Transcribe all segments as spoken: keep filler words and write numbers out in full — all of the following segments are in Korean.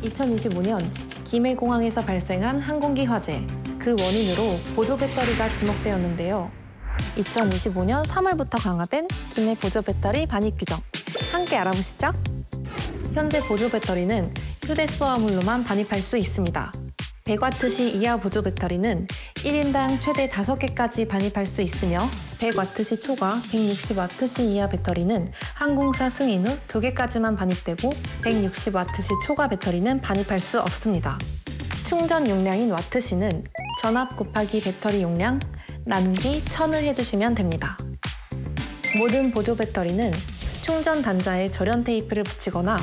이천이십오 년 김해공항에서 발생한 항공기 화재, 그 원인으로 보조 배터리가 지목되었는데요. 이천이십오 년 삼월부터 강화된 기내 보조 배터리 반입 규정, 함께 알아보시죠. 현재 보조 배터리는 휴대 수화물로만 반입할 수 있습니다. 백 와트시 이하 보조 배터리는 일 인당 최대 다섯 개까지 반입할 수 있으며 백 와트시 초과 백육십 와트시 이하 배터리는 항공사 승인 후 두 개까지만 반입되고 백육십 와트시 초과 배터리는 반입할 수 없습니다. 충전 용량인 와트시는 전압 곱하기 배터리 용량 나누기 천을 해주시면 됩니다. 모든 보조 배터리는 충전 단자에 절연 테이프를 붙이거나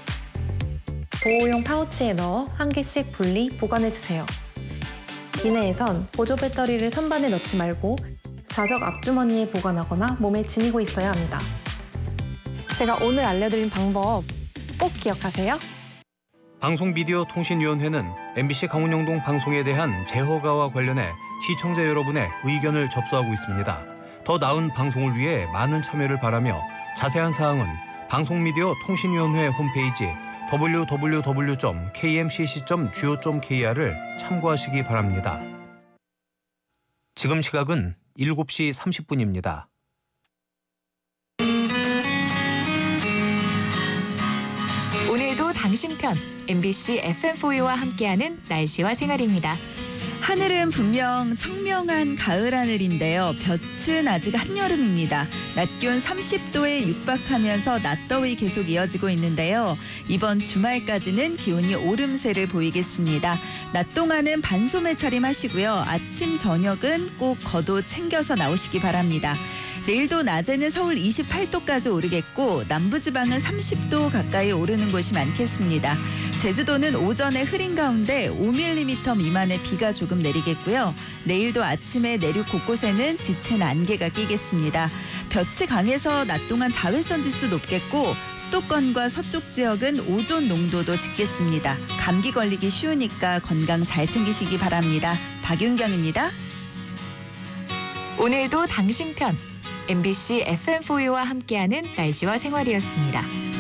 보호용 파우치에 넣어 한 개씩 분리 보관해주세요. 기내에선 보조 배터리를 선반에 넣지 말고 좌석 앞주머니에 보관하거나 몸에 지니고 있어야 합니다. 제가 오늘 알려드린 방법 꼭 기억하세요. 방송미디어통신위원회는 엠비씨 강원영동 방송에 대한 재허가와 관련해 시청자 여러분의 의견을 접수하고 있습니다. 더 나은 방송을 위해 많은 참여를 바라며 자세한 사항은 방송미디어통신위원회 홈페이지 더블유 더블유 더블유 점 케이엠씨씨 점 지오 점 케이알을 참고하시기 바랍니다. 지금 시각은 일곱 시 삼십 분입니다. 오늘도 당신 편 엠비씨 에프엠포유와 함께하는 날씨와 생활입니다. 하늘은 분명 청명한 가을 하늘인데요. 볕은 아직 한여름입니다. 낮 기온 삼십 도에 육박하면서 낮더위 계속 이어지고 있는데요. 이번 주말까지는 기온이 오름세를 보이겠습니다. 낮 동안은 반소매 차림하시고요. 아침, 저녁은 꼭 겉옷 챙겨서 나오시기 바랍니다. 내일도 낮에는 서울 이십팔 도까지 오르겠고 남부지방은 삼십 도 가까이 오르는 곳이 많겠습니다. 제주도는 오전에 흐린 가운데 오 밀리미터 미만의 비가 조금 내리겠고요. 내일도 아침에 내륙 곳곳에는 짙은 안개가 끼겠습니다. 볕이 강해서 낮 동안 자외선 지수 높겠고 수도권과 서쪽 지역은 오존 농도도 짙겠습니다. 감기 걸리기 쉬우니까 건강 잘 챙기시기 바랍니다. 박윤경입니다. 오늘도 당신 편 엠비씨 에프엠포유와 함께하는 날씨와 생활이었습니다.